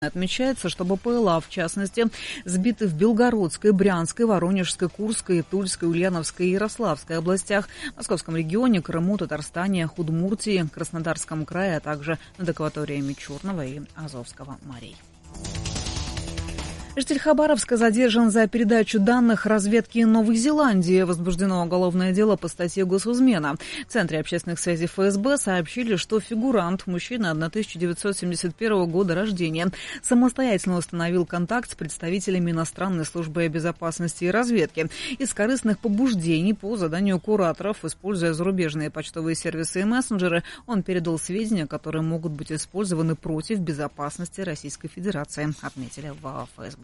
Отмечается, что БПЛА, в частности, сбиты в Белгородской, Брянской, Воронежской, Курской, Тульской, Ульяновской и Ярославской областях, в Московском регионе, Крыму, Татарстане, Удмуртии, Краснодарском крае, а также над акваториями Черного и Азовского морей. Житель Хабаровска задержан за передачу данных разведки Новой Зеландии. Возбуждено уголовное дело по статье «Госизмена». В Центре общественных связей ФСБ сообщили, что фигурант, мужчина 1971 года рождения, самостоятельно установил контакт с представителями иностранной службы безопасности и разведки. Из корыстных побуждений по заданию кураторов, используя зарубежные почтовые сервисы и мессенджеры, он передал сведения, которые могут быть использованы против безопасности Российской Федерации, отметили в ФСБ.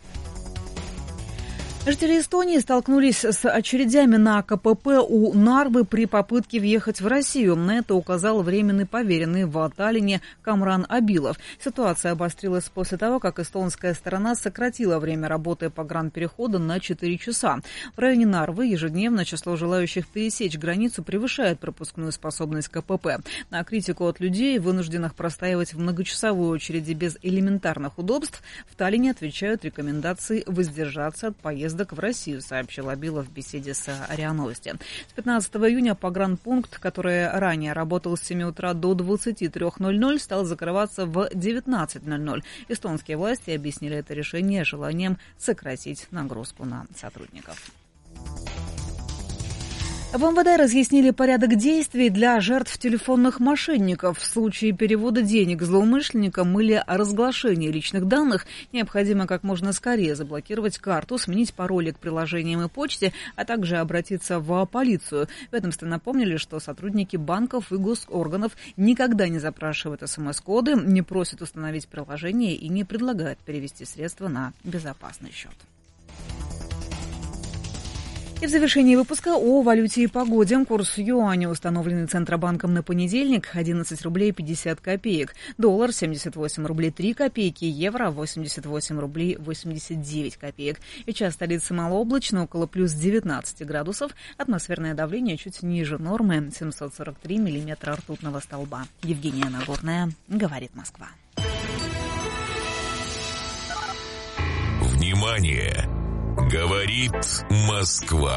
Жители Эстонии столкнулись с очередями на КПП у Нарвы при попытке въехать в Россию. На это указал временный поверенный в Таллине Камран Абилов. Ситуация обострилась после того, как эстонская сторона сократила время работы погранперехода на 4 часа. В районе Нарвы ежедневно число желающих пересечь границу превышает пропускную способность КПП. На критику от людей, вынужденных простаивать в многочасовой очереди без элементарных удобств, в Таллине отвечают рекомендации воздержаться от поездок в Россию, сообщил Абилов в беседе с РИА Новости. С 15 июня погранпункт, который ранее работал с 7 утра до 23:00, стал закрываться в 19:00. Эстонские власти объяснили это решение желанием сократить нагрузку на сотрудников. В МВД разъяснили порядок действий для жертв телефонных мошенников. В случае перевода денег злоумышленникам или разглашения личных данных необходимо как можно скорее заблокировать карту, сменить пароли к приложениям и почте, а также обратиться в полицию. В ведомстве напомнили, что сотрудники банков и госорганов никогда не запрашивают СМС-коды, не просят установить приложение и не предлагают перевести средства на безопасный счет. И в завершении выпуска о валюте и погоде. Курс юаня, установленный Центробанком на понедельник, 11 рублей 50 копеек. Доллар 78 рублей 3 копейки. Евро 88 рублей 89 копеек. Сейчас столица малооблачно, около плюс 19 градусов. Атмосферное давление чуть ниже нормы, 743 миллиметра ртутного столба. Евгения Нагорная, говорит Москва. Внимание! Говорит Москва.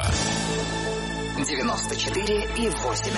94,8.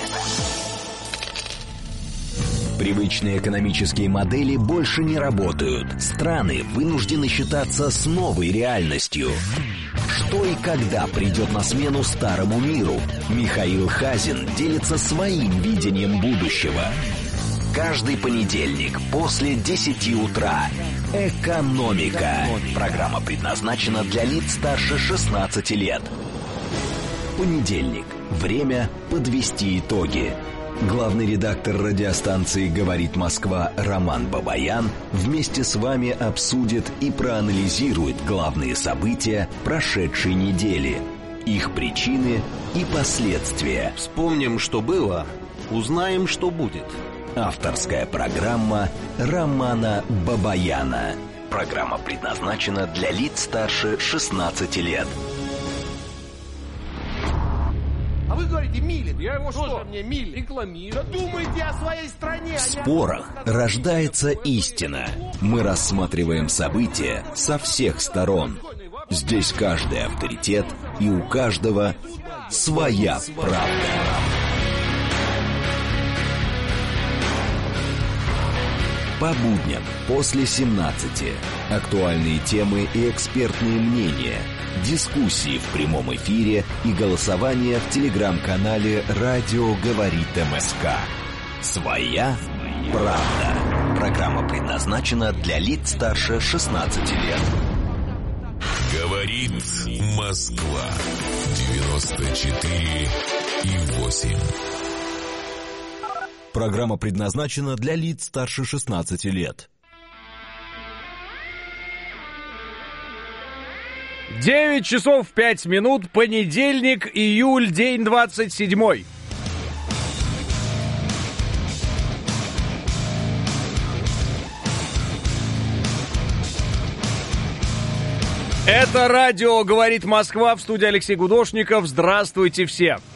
Привычные экономические модели больше не работают. Страны вынуждены считаться с новой реальностью. Что и когда придет на смену старому миру? Михаил Хазин делится своим видением будущего. Каждый понедельник после 10 утра. «Экономика». Программа предназначена для лиц старше 16 лет. Понедельник. Время подвести итоги. Главный редактор радиостанции «Говорит Москва» Роман Бабаян вместе с вами обсудит и проанализирует главные события прошедшей недели, их причины и последствия. Вспомним, что было, узнаем, что будет. Авторская программа Романа Бабаяна. Программа предназначена для лиц старше 16 лет. А вы говорите, Милин. Я его что? Мне Милин рекламирую. Да думайте о своей стране. В спорах рождается истина. Мы рассматриваем события со всех сторон. Здесь каждый авторитет, и у каждого своя правда. По будням после 17. Актуальные темы и экспертные мнения. Дискуссии в прямом эфире и голосование в телеграм-канале «Радио говорит МСК». Своя правда. Программа предназначена для лиц старше 16 лет. Говорит Москва. 94,8. Программа предназначена для лиц старше 16 лет. 9 часов 5 минут, понедельник, июль, день 27. Это радио «Говорит Москва», в студии Алексей Гудошников. Здравствуйте все.